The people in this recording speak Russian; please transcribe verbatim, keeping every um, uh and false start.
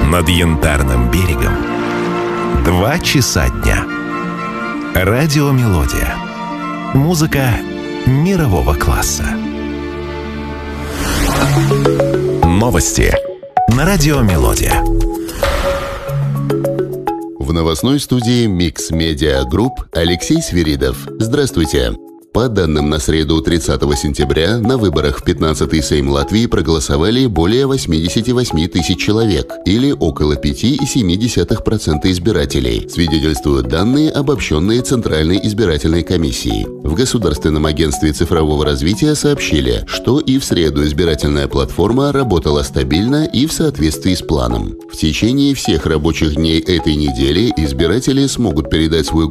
Над Янтарным берегом два часа дня. Радиомелодия. Музыка мирового класса. Новости на Радиомелодия. В новостной студии Mix Media Group Алексей Свиридов. Здравствуйте. По данным на среду тридцатого сентября, на выборах в пятнадцатый Сейм Латвии проголосовали более восемьдесят восемь тысяч человек, или около пять целых семь десятых процента избирателей, свидетельствуют данные, обобщенные Центральной избирательной комиссией. В Государственном агентстве цифрового развития сообщили, что и в среду избирательная платформа работала стабильно и в соответствии с планом. В течение всех рабочих дней этой недели избиратели смогут передать свой